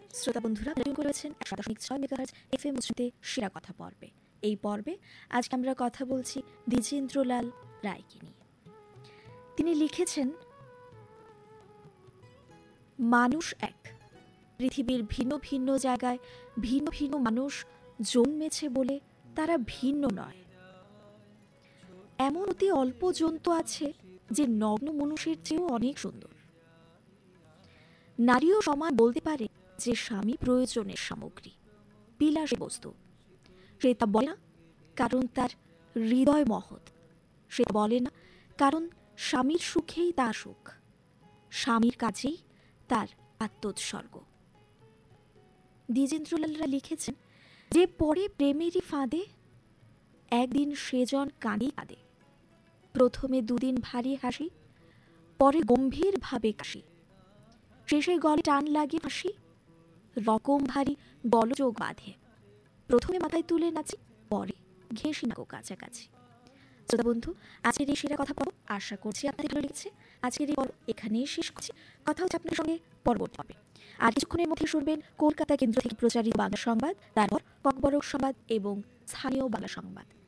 শ্রোতা বন্ধুরা করেছেন ১০০.৬ মেগাহার্জ এফএম উচ্চতে সেরা কথা পর্বে। এই পর্বে আজকে আমরা কথা বলছি দ্বিজেন্দ্রলাল রায়কে নিয়ে। তিনি লিখেছেন, মানুষ এক, পৃথিবীর ভিন্ন ভিন্ন জায়গায় ভিন্ন ভিন্ন মানুষ জন্মেছে বলে তারা ভিন্ন নয়। এমন অতি অল্প জন্তু আছে যে নগ্ন মনুষ্যের চেয়েও অনেক সুন্দর। নারীও সমান বলতে পারে যে স্বামী প্রয়োজনের সামগ্রী, বিলাসী বস্তু। সে তা বলে না কারণ তার হৃদয় মহৎ, সে বলে না কারণ স্বামীর সুখেই তার সুখ, স্বামীর কাছেই তার আত্মোৎসর্গ। দ্বিজেন্দ্রলালরা লিখেছেন যে পরে প্রেমেরই ফাঁদে একদিন সেজন কাঁদি কাঁদে, প্রথমে দুদিন ভারী হাসি, পরে গম্ভীর ভাবে কাশি, শেষে গলে টান লাগে ফাঁসি, রকম ভারী গলযোগ বাঁধে, প্রথমে মাথায় তুলে নাচি, পরে ঘেঁষি নাকো কাছাকাছি। শ্রোতা বন্ধু, আজকের এই সেরা কথা পর্ব আশা করছি আপনাদের ভালো লেগেছে। আজকের এই পর্ব এখানেই শেষ করছি। কথা হচ্ছে আপনার সঙ্গে পরবর্তী হবে। আর কিছুক্ষণের মধ্যে শুনবেন কলকাতা কেন্দ্র থেকে প্রচারিত বাংলা সংবাদ, তারপর ককবরক সংবাদ এবং স্থানীয় বাংলা সংবাদ।